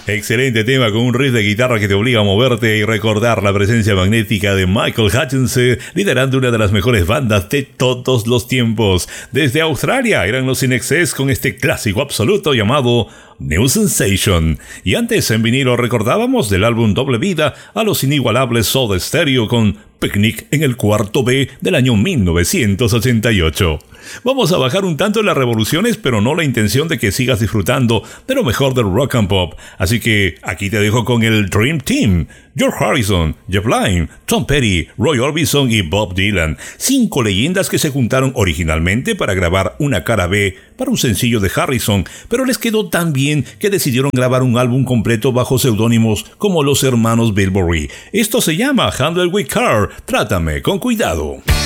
Excelente tema con un riff de guitarra que te obliga a moverte y recordar la presencia magnética de Michael Hutchence, liderando una de las mejores bandas de todos los tiempos. Desde Australia eran los In Excess con este clásico absoluto llamado New Sensation. Y antes en vinilo recordábamos del álbum Doble Vida a los inigualables Soda Stereo con Picnic en el cuarto B del año 1988. Vamos a bajar un tanto las revoluciones, pero no la intención de que sigas disfrutando de lo mejor del rock and pop. Así que aquí te dejo con el Dream Team: George Harrison, Jeff Lynne, Tom Petty, Roy Orbison y Bob Dylan. 5 leyendas que se juntaron originalmente para grabar una cara B para un sencillo de Harrison, pero les quedó tan bien que decidieron grabar un álbum completo bajo seudónimos como los hermanos Bilberry. Esto se llama Handle with Care, Trátame con cuidado.